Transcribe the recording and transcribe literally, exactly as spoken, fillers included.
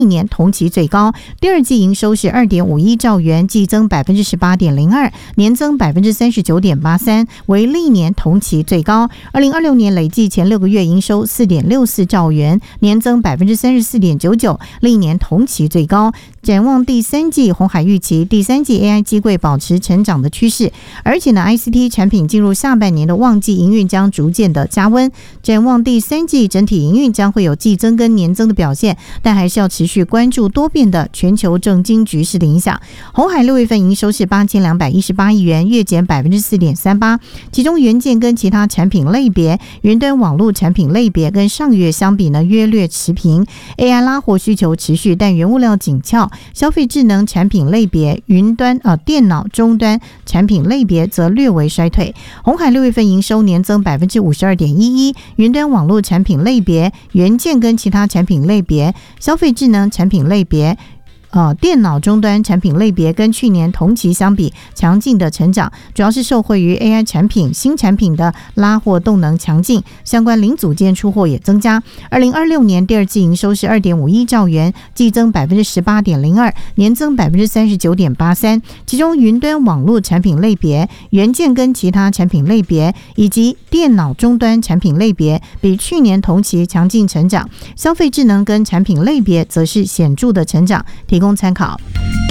一年同期最高。第二季营收是 二点五一兆元，季增 百分之十八点零二， 年增 百分之三十九点八三， 为历年同期最高。二零二六年累计前六个月营收 四点六四兆元，年增 百分之三十四点九九， 历年同期最高。展望第三季，鸿海预期第三季 A I 机柜保持成长的趋势，而且呢 I C T 产品进入下半年的旺季营运将逐渐的加温。展望第三季，整体营运将会有季增跟年增的表现，但还是要持续关注多变的全球政经局势的影响。鸿海六月份营收是八千两百一十八亿元，月减 百分之四点三八， 其中元件跟其他产品类别、云端网络产品类别跟上个月相比呢约略持平。 A I 拉货需求持续，但原物料紧俏。消费智能产品类别、云端呃电脑终端产品类别则略为衰退。鸿海六月份营收年增 百分之五十二点一一， 云端网络产品类别、元件跟其他产品类别、消费智能产品类别呃，电脑终端产品类别跟去年同期相比强劲的成长，主要是受惠于 A I 产品新产品的拉货动能强劲，相关零组件出货也增加。二零二六年第二季营收是 二点五一兆元，季增 百分之十八点零二， 年增 百分之三十九点八三， 其中云端网络产品类别、元件跟其他产品类别以及电脑终端产品类别比去年同期强劲成长，消费智能跟产品类别则是显著的成长，提供参考。